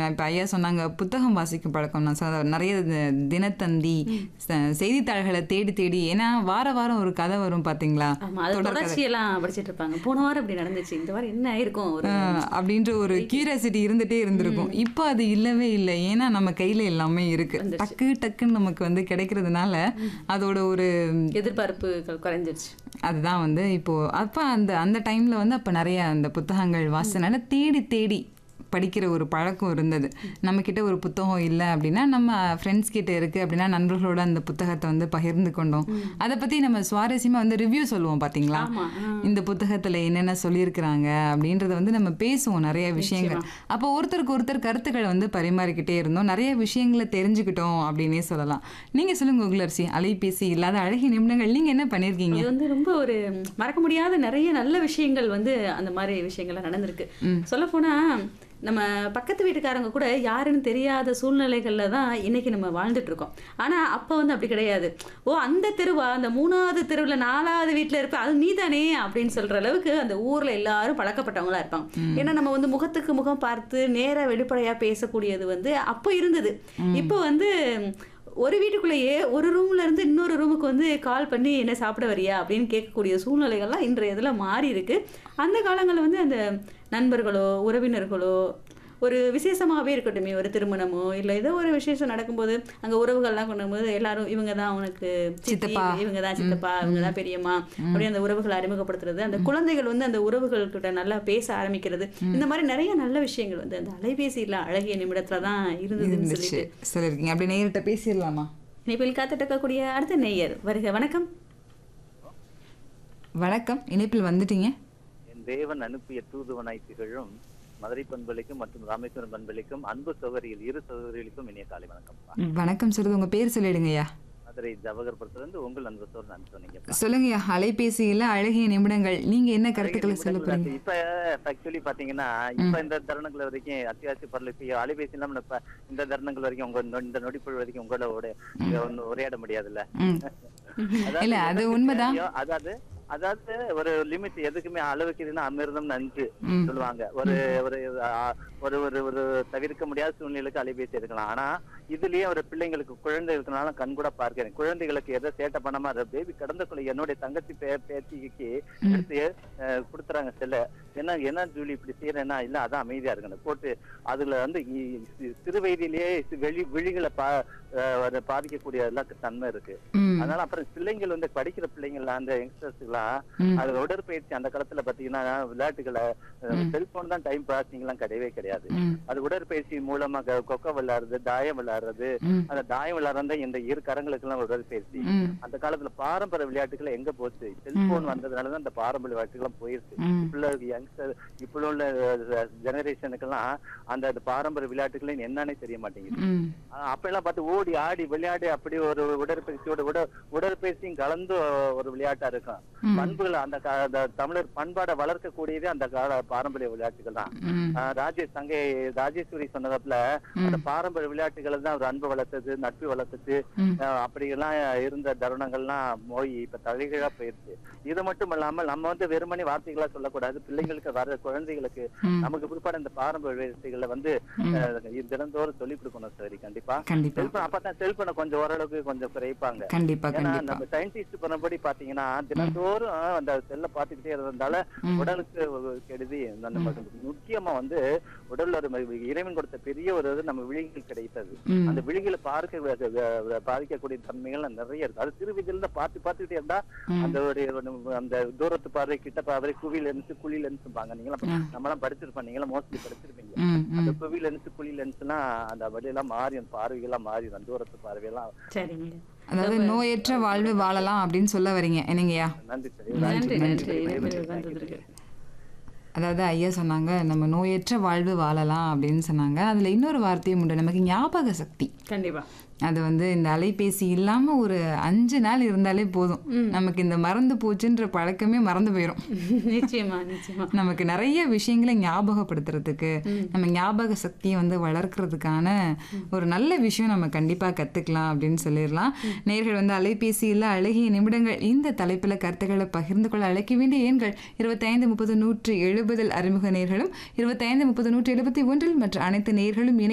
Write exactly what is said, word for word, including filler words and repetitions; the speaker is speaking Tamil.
இப்ப ஐயா சொன்னாங்க புத்தகம் வாசிக்கும் பழக்கம். நான் சொ நெறைய தி தினத்தந்தி, ச செய்தித்தாள்கள தேடி தேடி ஏன்னா வார வாரம் ஒரு கதை வரும் பார்த்தீங்களா? ஆமா. அது தொடர் கதை. தொடர்ச்சியெல்லாம் படிச்சுட்டு இருப்பாங்க. போன வாரம் இப்படி நடந்துச்சு. இந்த வாரம் என்ன ஆயிருக்கும்? ஒரு அ அப்படின்ற ஒரு கியூரியாசிட்டி இருந்துட்டே இருந்திருக்கும். இப்போ அது இல்லவே இல்ல. ஏன்னா நம்ம கையில எல்லாமே இருக்கு. வந்துருச்சு. டக்கு டக்குன்னு நமக்கு வந்து கிடைக்கிறதுனால, அதோட ஒரு எதிர்பார்ப்புகள் குறைஞ்சிருச்சு. அதுதான் வந்து இப்போ அப்ப அந்த அந்த டைம்ல வந்து அப்ப நெறைய அந்த புத்தகங்கள் வாசிச்சனால தேடி தேடி படிக்கிற ஒரு பழக்கம் இருந்தது. நம்மக்கிட்ட ஒரு புத்தகம் இல்ல அப்படின்னா, நம்ம ஃப்ரெண்ட்ஸ் கிட்ட இருக்கு அப்படின்னா, நண்பர்களோட அந்த புத்தகத்த வந்து பகிர்ந்து கொண்டோம். அத பத்தி நம்ம சுவாரஸ்யமா வந்து ரிவ்யூ சொல்லுவோம் பார்த்தீங்களா? ஆமா. ஆ. இந்த புத்தகத்துல என்னென்ன சொல்லியிருக்கிறாங்க அப்படின்றத வந்து நம்ம பேசுவோம் நெறைய விஷயங்கள். நிச்சயமா. அப்போ ஒருத்தருக்கு ஒருத்தர் கருத்துக்களை வந்து பரிமாறிக்கிட்டே இருந்தோம். நெறைய விஷயங்கள தெரிஞ்சுக்கிட்டோம் அப்படின்னே சொல்லலாம். நீங்க சொல்லுங்க குகலரசி, அலைபேசி இல்லாத அழகிய நிமிடங்கள் நீங்க என்ன பண்ணியிருக்கீங்க? அது வந்து ரொம்ப ஒரு மறக்க முடியாத நிறைய நல்ல விஷயங்கள் வந்து அந்த மாதிரி விஷயங்கள்லாம் நடந்திருக்கு. சொல்லப்போனா நம்ம பக்கத்து வீட்டுக்காரங்க கூட யாருன்னு தெரியாத சூழ்நிலைகள்ல தான் இன்னைக்கு நம்ம வாழ்ந்துட்டு இருக்கோம். ஆனா அப்ப வந்து அப்படி கிடையாது. ஓ அந்த தெருவா, அந்த மூணாவது தெருவுல நாலாவது வீட்டுல இருப்ப அது நீதானே அப்படின்னு சொல்ற அளவுக்கு அந்த ஊர்ல எல்லாரும் பழக்கப்பட்டவங்களா இருப்பாங்க. ஏன்னா நம்ம வந்து முகத்துக்கு முகம் பார்த்து நேரா வெளிப்படையா பேசக்கூடியது வந்து அப்போ இருந்தது. இப்போ வந்து ஒரு வீட்டுக்குள்ளேயே ஒரு ரூம்ல இருந்து இன்னொரு ரூமுக்கு வந்து கால் பண்ணி என்ன சாப்பிட வரியா அப்படின்னு கேட்கக்கூடிய சூழ்நிலைகள்லாம் இன்றைய இதில் மாறி இருக்கு. அந்த காலங்களில் வந்து அந்த நண்பர்களோ உறவினர்களோ ஒரு விசேஷமாகவே இருக்கட்டுமே, ஒரு திருமணமோ இல்லை ஏதோ ஒரு விசேஷம் நடக்கும்போது அங்கே உறவுகள்லாம் கொண்டு போது எல்லாரும் இவங்க தான் உனக்கு சித்தப்பா, இவங்க தான் சித்தப்பா, இவங்க தான் பெரியம்மா அப்படி அந்த உறவுகளை அறிமுகப்படுத்துறது, அந்த குழந்தைகள் வந்து அந்த உறவுகள் கிட்ட நல்லா பேச ஆரம்பிக்கிறது, இந்த மாதிரி நிறைய நல்ல விஷயங்கள் வந்து அந்த அலைபேசியில் அழகிய நிமிடத்துல தான் இருந்ததுன்னு சொல்லிட்டு சொல்லிருக்கீங்க. அப்படி நேரிட்ட பேசிடலாமா? இணைப்பில் காத்துட்டு இருக்கக்கூடிய அடுத்த நேயர் வருக. வணக்கம். வணக்கம், இணைப்பில் வந்துட்டீங்க. என் தேவன் அனுப்பிய தூதுவனாய் திகழும் மதுரை பண்பலைக்கும் மற்றும் ராமேஸ்வரம் பண்பலைக்கும் அன்பு சகோதரிகள் இரு சகோதரிகளுக்கும் இனிய காலை வணக்கம். வணக்கம் சொல்றது உங்க பேர் சொல்லிடுங்கய்யா. மதுரை ஜவஹர்புரத்திலிருந்து உங்கள் அன்பு சோர் நான் சொன்னீங்க. சொல்லுங்கய்யா, அலைபேசியில அழகிய நிமிடங்கள் நீங்க என்ன கருத்துக்களை சொல்ல போறீங்க? இப்ப ஆக்சுவலி பாத்தீங்கன்னா இப்ப இந்த தருணங்கள் வரைக்கும் அத்தியாவசிய பொருள் இப்ப அலைபேசி இல்லாம இப்ப இந்த தருணங்கள் வரைக்கும் உங்க இந்த நொடிப்பொழு வரைக்கும் உங்களோட உரையாட முடியாதுல்ல. இல்ல அது உண்மைதான். அதாவது அதாவது ஒரு லிமிட் எதுக்குமே அளவுக்கு இதுன்னா அமிர்தம் நஞ்சு சொல்லுவாங்க. ஒரு ஒரு ஒரு ஒரு ஒரு தவிர்க்க முடியாத சூழ்நிலைக்கு அலைபேசி எடுக்கலாம். ஆனா இதுலயே ஒரு பிள்ளைங்களுக்கு குழந்தை இருக்கனால கண் கூட பார்க்கிறேன். குழந்தைகளுக்கு எதை சேட்டை பண்ணாம அதை பேபி கடந்தக்குள்ள என்னுடைய தங்கச்சி பே பேத்திக்கு எடுத்து கொடுத்துறாங்க செல்ல. என்ன என்ன ஜூலி இப்படி செய்யறேன்னா இல்ல அதான் அமைதியா இருக்கணும் போட்டு அதுல வந்து சிறு வயதிலேயே வெளி விழிகளை பா பாதிக்கக்கூடிய தன்மை இருக்கு. அதனால அப்புறம் பிள்ளைங்கள் வந்து படிக்கிற பிள்ளைங்கள அந்த யங்ஸ்டர்ஸ் எல்லாம் அது உடற்பயிற்சி அந்த காலத்துல பாத்தீங்கன்னா விளையாட்டுகளை செல்போன் தான் டைம் பாசிங் எல்லாம் கிடையவே கிடையாது. அது உடற்பயிற்சி மூலமா கொக்கோ விளையாடுறது, தாயம் விளையாடுறது, அந்த தாயம் விளையாடுறதா இந்த இரு கரங்களுக்கு எல்லாம் உடற்பயிற்சி. அந்த காலத்துல பாரம்பரிய விளையாட்டுகள் எங்க போச்சு? செல்போன் வந்ததுனாலதான் அந்த பாரம்பரிய விளையாட்டுகள் போயிருச்சு. இப்ப யங்ஸ்டர் இப்ப உள்ள ஜெனரேஷனுக்கு எல்லாம் அந்த பாரம்பரிய விளையாட்டுகள் என்னன்னே தெரிய மாட்டேங்குது. அப்ப எல்லாம் பார்த்து ஓடி ஆடி விளையாடி அப்படி ஒரு உடற்பயிற்சியோட உட உடற்பயிற்சியும் கலந்து ஒரு விளையாட்டா இருக்கும். பண்புகள் அந்த தமிழர் பண்பாடை வளர்க்கக்கூடியதே அந்த கால பாரம்பரிய விளையாட்டுகள் தான். ராஜேஷ் தங்கை ராஜேஸ்வரி சொன்னதுல அந்த பாரம்பரிய விளையாட்டுகளை தான் ஒரு அன்பு வளர்த்தது, நட்பு வளர்த்தது, அப்படி எல்லாம் இருந்த தருணங்கள்லாம் போய் இப்ப தலைகீழா போயிருச்சு. இது மட்டும் இல்லாமல் நம்ம வந்து வெறுமனே வார்த்தைகளா சொல்லக்கூடாது. பிள்ளைங்களுக்கு வர குழந்தைகளுக்கு நமக்கு பிற்பாடு இந்த பாரம்பரிய விளையாட்டுகளை வந்து தினந்தோறும் சொல்லிக் கொடுக்கணும். சரி, கண்டிப்பா அப்பதான் செல்போனை கொஞ்சம் ஓரளவுக்கு கொஞ்சம் குறைப்பாங்க. ஏன்னா நம்ம சயின்டிஸ்ட் பண்ணபடி பாத்தீங்கன்னா தினந்தோறும் அந்த செல்ல பாத்துக்கிட்டே இருந்ததால உடலுக்கு கெடுதி. முக்கியமா வந்து உடல்ல ஒரு இறைவன் கொடுத்த பெரிய ஒரு நம்ம விழிகள் கிடைத்தது. அந்த விழிகளை பார்க்க பாதிக்கக்கூடிய தன்மைகள் நிறைய இருக்கு. அது சிறு வயதுல பார்த்து பார்த்துக்கிட்டே இருந்தா அந்த ஒரு அந்த தூரத்து பார்வை, கிட்ட பார்வை, குவி லென்ஸ், குழி லென்ஸ்பாங்க. நீங்களா நம்மளாம் படிச்சிருப்போம், நீங்களா மோஸ்ட்லி படிச்சிருப்பீங்க. அந்த குவி லென்ஸ், குழி லென்ஸ்னா அந்த வழியெல்லாம் மாறி பார்வைகள்லாம் மாறி தூரத்து பார்வையெல்லாம். அதாவது நோயற்ற வாழ்வு வாழலாம் அப்படின்னு சொல்ல வரீங்க என்னங்கய்யா? நன்றி நன்றி. அதாவது ஐயா சொன்னாங்க நம்ம நோயற்ற வாழ்வு வாழலாம் அப்படின்னு சொன்னாங்க. அதுல இன்னொரு வார்த்தையும் உண்டு, நமக்கு ஞாபக சக்தி. கண்டிப்பா அது வந்து இந்த அலைபேசி இல்லாம ஒரு அஞ்சு நாள் இருந்தாலே போதும், நமக்கு இந்த மறந்து போச்சுன்ற பழக்கமே மறந்து போயிடும். நிச்சயமா நிச்சயமா நமக்கு நிறைய விஷயங்களை ஞாபகப்படுத்துறதுக்கு, நம்ம ஞாபக சக்தியை வந்து வளர்க்கறதுக்கான ஒரு நல்ல விஷயம் நம்ம கண்டிப்பா கத்துக்கலாம் அப்படின்னு சொல்லிடலாம். நேயர்கள் வந்து அலைபேசியில் அழகிய நிமிடங்கள் இந்த தலைப்புல கருத்துக்களை பகிர்ந்து கொள்ள அழைக்க வேண்டிய எண்கள் இருபத்தி ஐந்து முப்பது நூற்றி எழுபதில் அறிமுக நேயர்களும், இருபத்தி ஐந்து முப்பது நூற்றி எழுபத்தி ஒன்றில் மற்ற அனைத்து நேயர்களும்